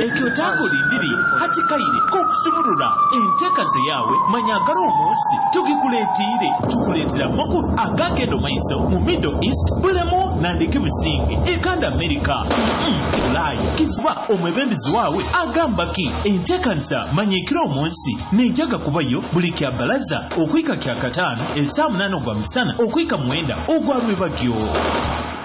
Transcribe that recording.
ekyo takulindiri hatikaire kokusumulula enteekaze yawe manyagala omunsi tugikuleetiire tukuleetera amakulu agagenda maiso mu Middle East bulemu nandike bisinge ekanda America Bulaaya kiziba omwebembezi waawe agamba ki enteekanisa manyikira omunsi nejaga kubayo buli kya balaza okwika kya 5 essaawa 8 ogwa misana okwika 9 ogwa Lwebagyo.